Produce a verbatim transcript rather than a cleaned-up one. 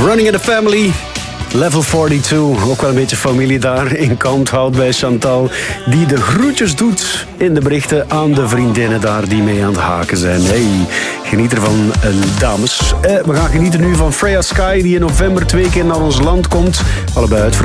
Running in the Family, Level tweeënveertig. Ook wel een beetje familie daar in Kanthout bij Chantal, die de groetjes doet in de berichten aan de vriendinnen daar die mee aan het haken zijn. Hey, geniet ervan, uh, dames. Uh, we gaan genieten nu van Freya Sky, die in november twee keer naar ons land komt. Allebei uitverkocht.